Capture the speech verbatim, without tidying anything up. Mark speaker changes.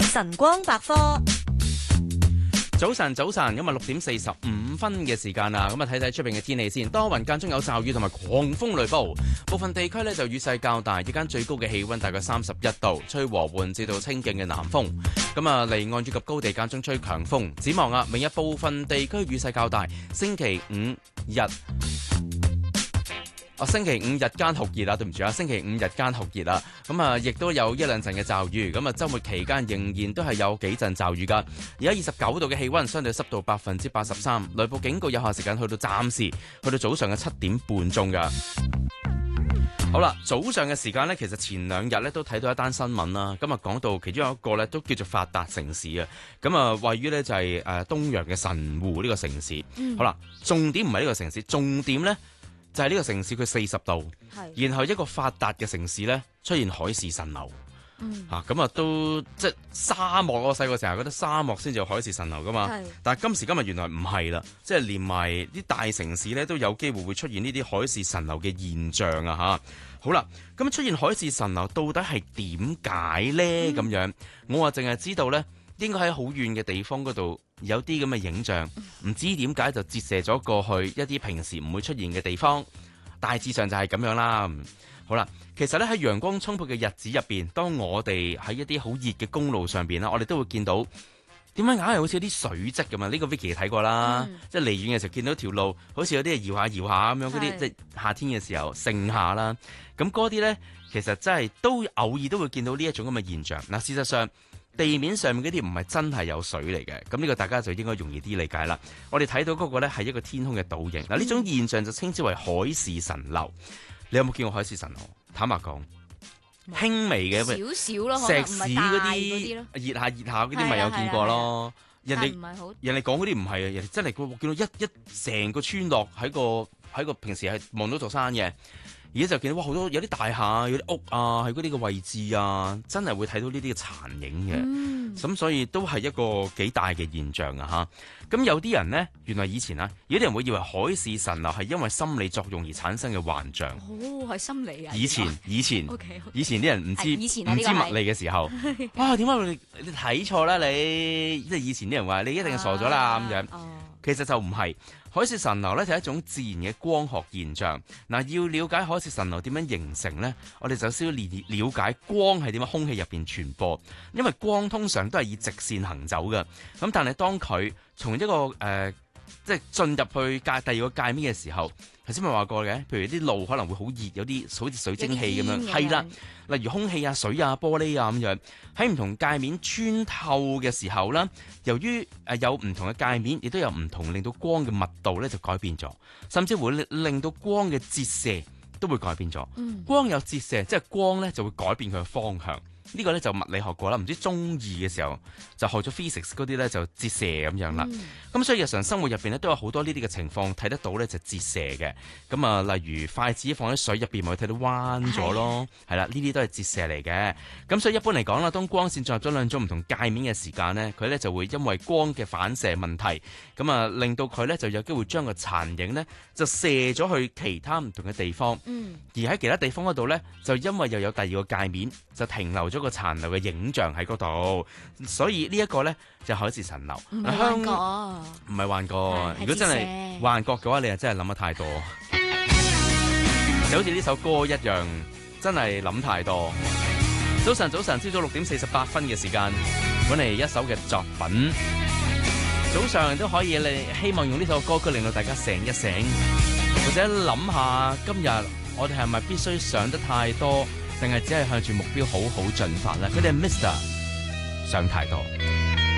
Speaker 1: 晨光百科。
Speaker 2: 早晨，早晨，今日六點四十五分嘅時間啦，咁啊睇睇出邊嘅天氣先，多雲間中有驟雨同埋狂風雷暴，部分地區呢就雨勢較大，日間最高嘅氣溫大概三十一度，吹和緩至到清勁嘅南風，咁啊離岸以及高地間中吹強風。展望啊，明日部分地區雨勢較大，星期五日。啊，星期五日間酷熱啦，對唔住啊，星期五日間酷熱啦，咁啊，亦都有一兩陣嘅驟雨，咁啊，週末期間仍然都係有幾陣驟雨㗎。而家二十九度嘅氣温，相對濕度百分之八十三，雷暴警告有效時間去到暫時去到早上嘅七點半鐘㗎。好啦，早上嘅時間呢，其實前兩日呢都睇到一單新聞啦，咁啊講到其中有一個呢都叫做發達城市啊，咁啊位於呢就係誒東洋嘅神戶呢個城市。嗯、好啦，重點唔係呢個城市，重點呢。就係呢個城市佢四十度，然後一個發達嘅城市呢出現海市蜃樓，嚇咁啊都即係沙漠。我細個成日覺得沙漠先至有海市蜃樓噶嘛，但係今時今日原來唔係啦，即係連埋啲大城市呢都有機會會出現呢啲海市蜃樓嘅現象啊嚇。好啦，咁出現海市蜃樓到底係點解呢？咁、嗯、樣我話淨係知道呢，應該喺好遠嘅地方嗰度。有啲咁嘅影像，唔知點解就折射咗過去一啲平時唔會出現嘅地方，大致上就係咁樣啦。好啦，其實咧喺陽光充沛嘅日子入邊，當我哋喺一啲好熱嘅公路上邊啦，我哋都會見到點解硬係好似有啲水漬咁啊？呢、這個 Vicky 睇過啦，嗯、即係離遠嘅時候見到條路好似有啲搖下搖下咁樣，嗰啲即係夏天嘅時候盛夏啦。咁嗰啲咧其實真係都偶爾都會見到呢一種咁嘅現象。嗱，事實上。地面上面嗰啲唔係真係有水嚟嘅，咁呢個大家就應該容易啲理解啦。我哋睇到嗰個呢係一個天空嘅倒影，嗱呢、嗯、種現象就稱之為海市蜃樓。你有冇見過海市蜃樓？坦白講，輕微嘅，
Speaker 1: 少少咯，
Speaker 2: 石屎嗰啲熱下熱下嗰啲咪有見過咯。人哋人哋講嗰啲唔係啊，人哋真係見到一一成個村落喺個喺個平時係望到座山嘅。而家就見到哇，好多有啲大廈、有啲屋啊，喺嗰啲嘅位置啊，真係會睇到呢啲嘅殘影嘅。咁、嗯、所以都係一個幾大嘅現象啊！嚇，咁有啲人呢，原來以前啊，有啲人會以為海市蜃樓係因為心理作用而產生嘅幻象。
Speaker 1: 哦，係心理啊！
Speaker 2: 以前以前
Speaker 1: okay, okay.
Speaker 2: 以前啲人唔知唔知物理嘅時候，哇！點解你你睇錯啦？你即係以前啲人話你一定係傻咗啦咁樣。哦、其實就唔係。海市蜃樓咧就係一種自然嘅光學現象。嗱，要了解海市蜃樓點樣形成呢？我哋就需要了了解光係點樣空氣入邊傳播。因為光通常都係以直線行走嘅。咁但係當佢從一個誒、呃、即係進入去界第二個界面嘅時候，頭先咪話過嘅，譬如啲路可能會好熱，有啲好似水蒸氣咁樣，係啦，例如空氣啊、水啊、玻璃啊咁樣，喺唔同界面穿透嘅時候啦，由於誒有唔同嘅界面，亦都有唔同令到光嘅密度咧就改變咗，甚至會令到光嘅折射都會改變咗。嗯、光有折射，即係光咧就會改變佢嘅方向。呢個咧就物理學過啦，唔知中二嘅時候就學咗 physics 嗰啲咧就折射咁樣啦。咁、嗯、所以日常生活入邊咧都有好多呢啲嘅情況睇得到咧就折射嘅。咁啊，例如筷子放喺水入邊，咪會睇到彎咗咯。係啦，呢啲都係折射嚟嘅。咁所以一般嚟講啦，當光線進入咗兩種唔同界面嘅時間呢，佢咧就會因為光嘅反射問題，咁啊令到佢咧就有機會將個殘影呢就射咗去其他唔同嘅地方。嗯、而喺其他地方嗰度咧，就因為又有第二個界面就停留咗個殘留嘅影像喺嗰度，所以呢一個咧就海市蜃樓。唔係幻覺，唔係幻覺。如果真係幻覺嘅話，你係真係諗得太多，就好似呢首歌一樣，真係諗太多。早晨，早晨，朝早六點四十八分嘅時間，揾嚟一首嘅作品。早上都可以，你希望用呢首歌曲令到大家醒一醒，或者諗下今日我哋係咪必須想得太多？定係只係向住目標好好進發咧？佢哋係 Mister 想太多。